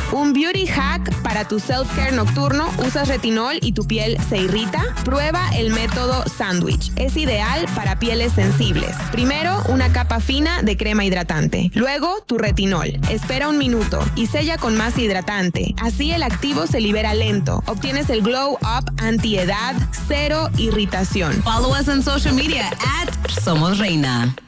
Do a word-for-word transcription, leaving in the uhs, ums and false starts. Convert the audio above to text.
Un beauty hack para tu self-care nocturno. ¿Usas retinol y tu piel se irrita? Prueba el método sándwich. Es ideal para pieles sensibles. Primero, una capa fina de crema hidratante. Luego, tu retinol. Espera un minuto y sella con más hidratante. Así el activo se libera lento. Obtienes el glow up antiedad, cero irritación. Follow us on social media at Somos Reina.